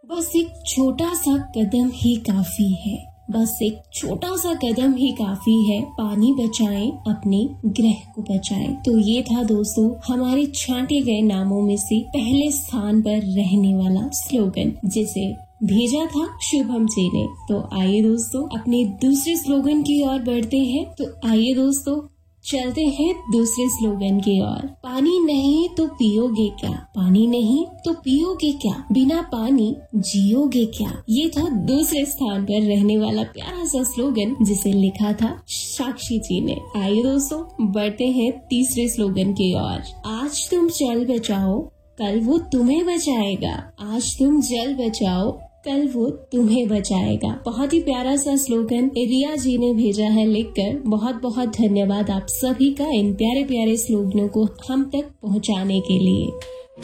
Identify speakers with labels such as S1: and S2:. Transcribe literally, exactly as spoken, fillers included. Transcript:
S1: बस एक छोटा सा कदम ही काफी है, बस एक छोटा सा कदम ही काफी है, पानी बचाएं अपने ग्रह को बचाएं। तो ये था दोस्तों हमारे छांटे गए नामों में से पहले स्थान पर रहने वाला स्लोगन, जिसे भेजा था शुभम जी ने। तो आइए दोस्तों अपने दूसरे स्लोगन की ओर बढ़ते हैं। तो आइए दोस्तों चलते हैं दूसरे स्लोगन की ओर। पानी नहीं तो पियोगे क्या, पानी नहीं तो पियोगे क्या, बिना पानी जियोगे क्या। ये था दूसरे स्थान पर रहने वाला प्यारा सा स्लोगन, जिसे लिखा था साक्षी जी ने। आइए दोस्तों बढ़ते हैं तीसरे स्लोगन की ओर। आज तुम जल बचाओ, कल वो तुम्हें बचाएगा। आज तुम जल बचाओ, कल वो तुम्हें बचाएगा। बहुत ही प्यारा सा स्लोगन रिया जी ने भेजा है लिखकर। बहुत बहुत धन्यवाद आप सभी का इन प्यारे प्यारे स्लोगनों को हम तक पहुंचाने के लिए।